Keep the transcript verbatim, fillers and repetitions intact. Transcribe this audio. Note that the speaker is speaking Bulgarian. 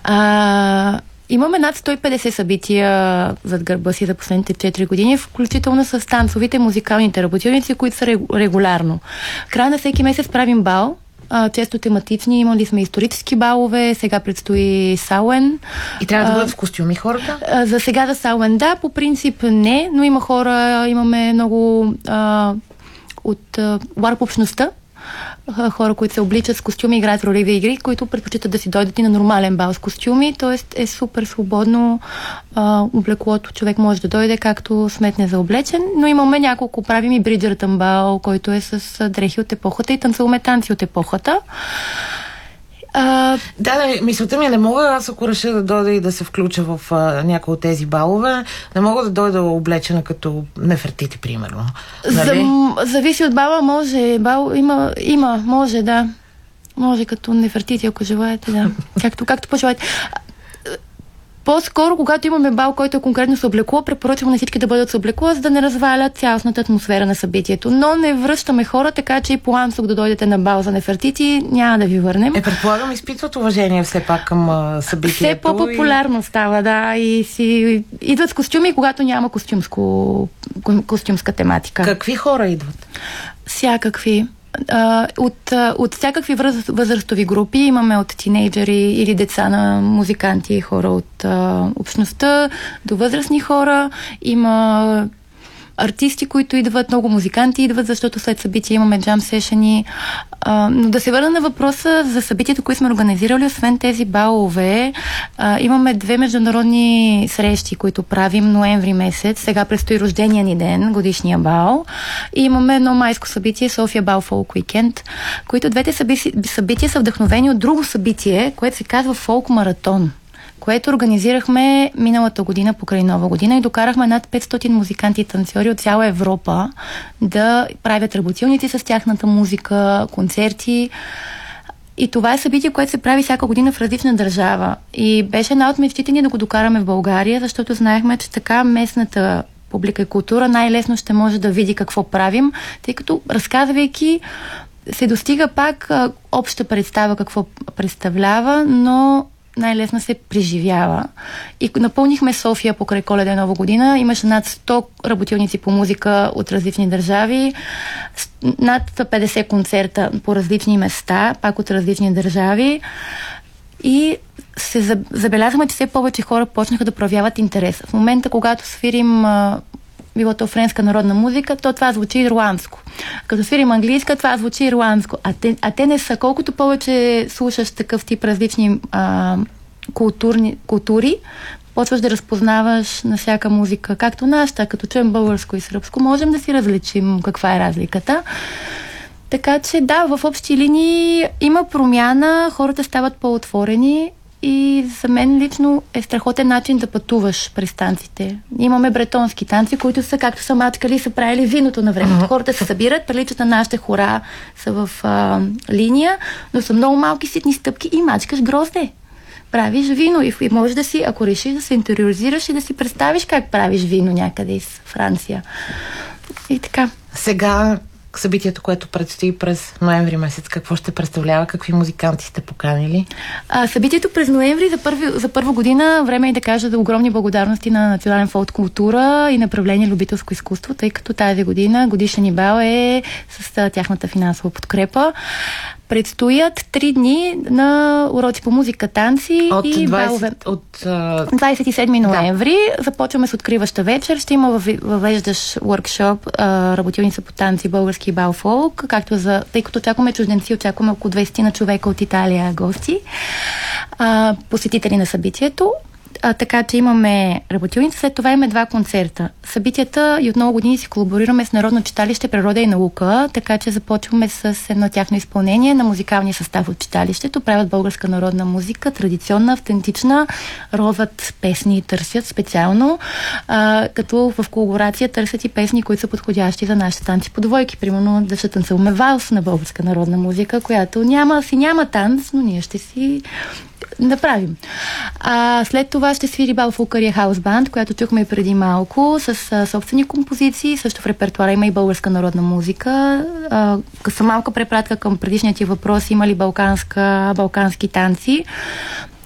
А, имаме над сто и петдесет събития зад гърба си за последните четири години, включително с танцовите, музикалните работилници, които са регулярно. Края на всеки месец правим бал, а, често тематични, имали сме исторически балове, сега предстои Сауен. И трябва да бъдат в костюми хората? А, за сега за Сауен да, по принцип не, но има хора, имаме много а, от ларп общността, хора, които се обличат с костюми, играят ролеви игри, които предпочитат да си дойдат и на нормален бал с костюми, т.е. е супер свободно а, облеклото. Човек може да дойде както сметне за облечен, но имаме няколко, правим и Бриджертън бал, който е с дрехи от епохата и танцуваме танци от епохата. А... Да, да, мисълта ми е, не мога, аз ако реша да дойда и да се включа в а, някои от тези балове, не мога да дойда облечена като Нефертити, примерно. Нали? За, зависи от бала, може. Бал има, има, може, да. Може като Нефертити, ако желаете, да. Както, както пожелаете. По-скоро, когато имаме бал, който е конкретно с облекло, препоръчвам на всички да бъдат с облекло, за да не развалят цялостната атмосфера на събитието. Но не връщаме хора, така че и по Ансук да дойдете на бал за Нефертити, няма да ви върнем. Е, предполагам, изпитват уважение все пак към а, събитието. Все по-популярно и... става, да. И си идват с костюми, когато няма костюмско, костюмска тематика. Какви хора идват? Всякакви. От, от всякакви възрастови групи имаме от тинейджери или деца на музиканти, хора от а, общността до възрастни хора. Има артисти, които идват, много музиканти идват, защото след събития имаме джам сешени. А, но да се върна на въпроса за събитието, които сме организирали, освен тези балове, а, имаме две международни срещи, които правим ноември месец. Сега предстои рождения ни ден, годишния бал. И имаме едно майско събитие, София Бал Фолк Уикенд, които двете събития, събития са вдъхновени от друго събитие, което се казва Фолк Маратон, което организирахме миналата година покрай Нова година и докарахме над петстотин музиканти и танцори от цяла Европа да правят работилници с тяхната музика, концерти. И това е събитие, което се прави всяка година в различна държава. И беше една от мечтите ни да го докараме в България, защото знаехме, че така местната публика и култура най-лесно ще може да види какво правим, тъй като разказвайки се достига пак а, обща представа какво представлява, но най-лесно се преживява. И напълнихме София покрай Коледа и Нова година. Имаше над сто работилници по музика от различни държави, над петдесет концерта по различни места, пак от различни държави. И се забелязахме, че все повече хора почнаха да проявяват интерес. В момента, когато свирим било то френска народна музика, то това звучи ирландско. Като свирим английска, това звучи ирландско. А те, а те не са. Колкото повече слушаш такъв тип различни а, културни, култури, почваш да разпознаваш на всяка музика, както нашата, като чуем българско и сръбско, можем да си различим каква е разликата. Така че да, в общи линии има промяна, хората стават по-отворени и за мен лично е страхотен начин да пътуваш през танците. Имаме бретонски танци, които са, както са мачкали, са правили виното на времето. Хората се събират, приличат на нашите хора, са в а, линия, но са много малки ситни стъпки и мачкаш грозде. Правиш вино и, и можеш да си, ако решиш да се интериоризираш и да си представиш как правиш вино някъде из Франция. И така. Сега събитието, което предстои през ноември месец, какво ще представлява? Какви музиканти сте поканили? А, събитието през ноември за, първи, за първа година време е да кажа да огромни благодарности на Национален фонд култура и направление любителско изкуство, тъй като тази година годишен ни бал е с тяхната финансова подкрепа. Предстоят три дни на уроци по музика, танци от и двайсет, балове. От uh... двайсет и седми ноември. Да. Започваме с откриваща вечер. Ще има въвеждащ workshop, работилница по танци, български бал фолк, както за, тъй като очакваме чужденци, очакваме около двайсет на човека от Италия гости, а, посетители на събитието. А, така че имаме работилница, след това имаме два концерта. Събитията и от много години си колаборираме с Народно читалище Природа и наука, така че започваме с едно тяхно изпълнение на музикалния състав от читалището. Правят българска народна музика, традиционна, автентична, роват песни и търсят специално, а, като в колаборация търсят и песни, които са подходящи за нашите танци по двойки. Примерно да ще танцуваме валс на българска народна музика, която няма си няма танц, но ние ще си направим. А, след това ще свири бал Фулкария Хаус Банд, която чухме и преди малко, с а, собствени композиции. Също в репертуара има и българска народна музика. А, са малка препратка към предишния ти въпрос, има ли балканска, балкански танци.